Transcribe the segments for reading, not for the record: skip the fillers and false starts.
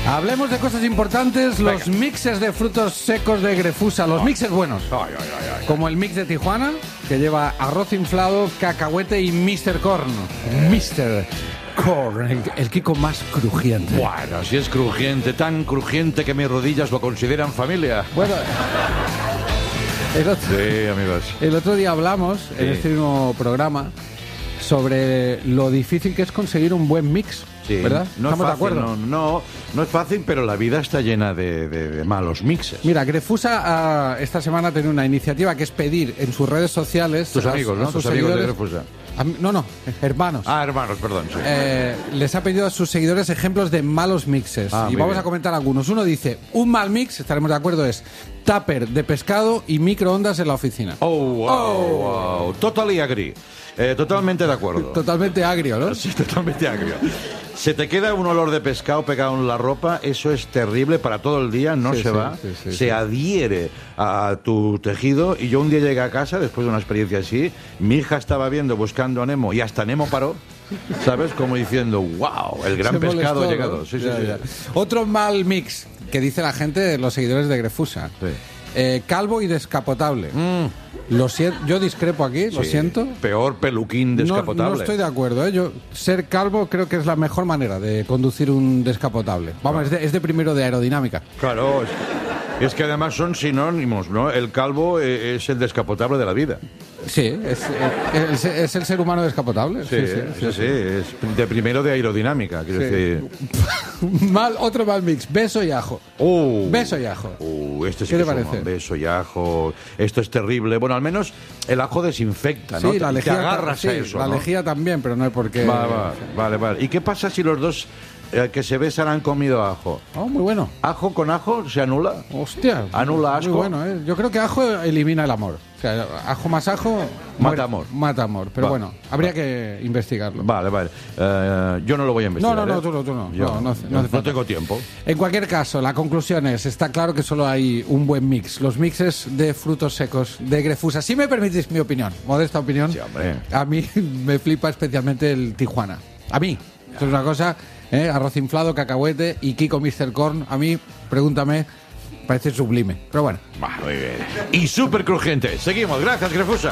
Hablemos de cosas importantes, los mixes de frutos secos de Grefusa, los mixes buenos. Como el mix de Tijuana, que lleva arroz inflado, cacahuete y Mr. Corn. Mr. Corn, el Kiko más crujiente. Bueno, si es crujiente, tan crujiente que mis rodillas lo consideran familia. Bueno, sí, amigos. El otro día hablamos, en este mismo programa, sobre lo difícil que es conseguir un buen mix. Sí, ¿verdad? No es ¿Estamos fácil, de acuerdo? no es fácil, pero la vida está llena de malos mixes. Mira, Grefusa esta semana ha tenido una iniciativa que es pedir en sus redes sociales... Tus amigos, ¿no? Sus Tus amigos de seguidores, Grefusa. No, hermanos. Hermanos, perdón. Sí. Les ha pedido a sus seguidores ejemplos de malos mixes. Y vamos bien. a comentar algunos. Uno dice, un mal mix, estaremos de acuerdo, es tupper de pescado y microondas en la oficina. Wow. Totally agree. Totalmente de acuerdo. Totalmente agrio, ¿no? Sí, totalmente agrio. Se te queda un olor de pescado pegado en la ropa, eso es terrible para todo el día, no se va, se adhiere a tu tejido. Y yo un día llegué a casa, después de una experiencia así, mi hija estaba viendo Buscando a Nemo y hasta Nemo paró, ¿sabes? Como diciendo, wow, el gran pescado ha llegado. Sí. Otro mal mix que dice la gente de los seguidores de Grefusa. Sí. Calvo y descapotable. Lo siento, yo discrepo aquí, lo siento. Peor peluquín descapotable. No estoy de acuerdo, ¿eh? Yo, ser calvo creo que es la mejor manera de conducir un descapotable. Vamos, es de primero de aerodinámica. Claro, es que además son sinónimos, ¿no? El calvo es el descapotable de la vida. Sí, es el ser humano descapotable. Sí, es de primero de aerodinámica, quiero decir. Otro mal mix, beso y ajo. Beso y ajo. Este sí ¿Qué que te parece? Beso y ajo. Esto es terrible. Bueno, al menos el ajo desinfecta, ¿no? Sí, la lejía, te agarras a eso, la ¿no? lejía también, pero no hay por qué... Vale. ¿Y qué pasa si los dos que se besan han comido ajo? Muy bueno. ¿Ajo con ajo se anula? Hostia. ¿Anula asco? Muy bueno, ¿eh? Yo creo que ajo elimina el amor. O sea, ajo más ajo... Mata amor. Mata amor. Pero bueno, habría que investigarlo. Vale. Yo no lo voy a investigar. No, tú no. No tengo tiempo. En cualquier caso, la conclusión es, está claro que solo hay un buen mix. Los mixes de frutos secos de Grefusa. Si me permitís mi opinión, modesta opinión, Sí, hombre. a mí me flipa especialmente el Tijuana. A mí. Eso es una cosa, arroz inflado, cacahuete y Kiko Mr. Corn. A mí, pregúntame, parece sublime. Pero bueno. Muy bien. Y súper crujiente. Seguimos. Gracias, Grefusa.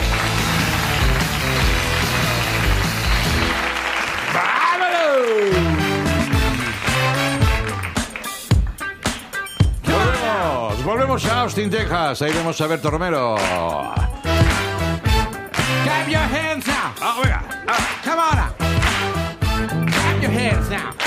Volvemos a Austin, Texas. Ahí vemos a Berto Romero. Clap your hands now. Venga. Come on now. Clap your hands now.